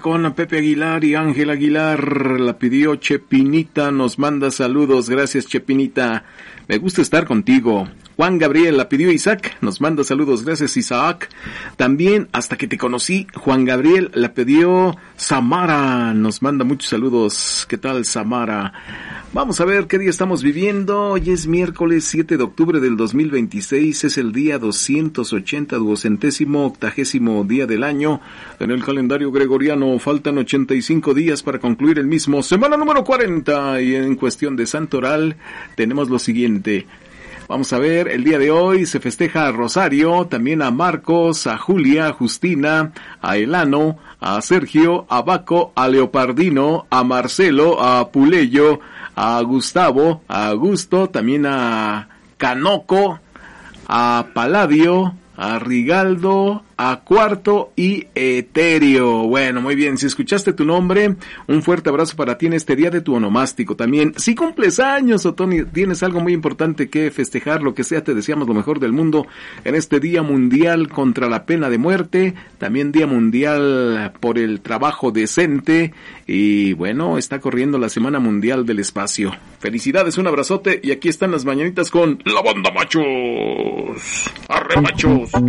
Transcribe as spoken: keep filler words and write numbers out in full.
Con Pepe Aguilar y Ángel Aguilar, la pidió Chepinita, nos manda saludos, gracias Chepinita, me gusta estar contigo. Juan Gabriel la pidió Isaac, nos manda saludos, gracias Isaac. También, hasta que te conocí, Juan Gabriel la pidió Samara, nos manda muchos saludos, ¿qué tal Samara? Vamos a ver qué día estamos viviendo. Hoy es miércoles siete de octubre del dos mil veintiséis, es el día doscientos ochenta, duocentésimo, octagésimo día del año. En el calendario gregoriano faltan ochenta y cinco días para concluir el mismo, semana número cuarenta, y en cuestión de santoral tenemos lo siguiente. Vamos a ver, el día de hoy se festeja a Rosario, también a Marcos, a Julia, a Justina, a Elano, a Sergio, a Baco, a Leopardino, a Marcelo, a Puleyo, a Gustavo, a Augusto, también a Canoco, a Palladio, a Rigaldo, a Cuarto y Etéreo. Bueno, muy bien, si escuchaste tu nombre, un fuerte abrazo para ti en este día de tu onomástico. También, si cumples años o tienes algo muy importante que festejar, lo que sea, te deseamos lo mejor del mundo en este Día Mundial contra la Pena de Muerte, también Día Mundial por el Trabajo Decente, y bueno, está corriendo la Semana Mundial del Espacio. Felicidades, un abrazote, y aquí están las mañanitas con la banda machos. ¡Arre machos!